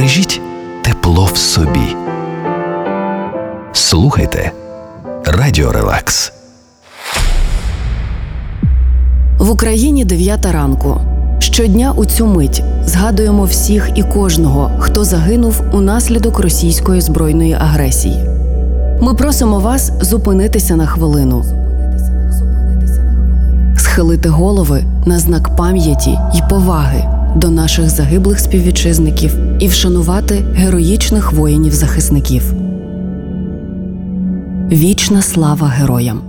Збережіть тепло в собі. Слухайте Радіо Релакс. В Україні 9 ранку. Щодня у цю мить згадуємо всіх і кожного, хто загинув унаслідок російської збройної агресії. Ми просимо вас зупинитися на хвилину, схилити голови на знак пам'яті й поваги до наших загиблих співвітчизників і вшанувати героїчних воїнів-захисників. Вічна слава героям!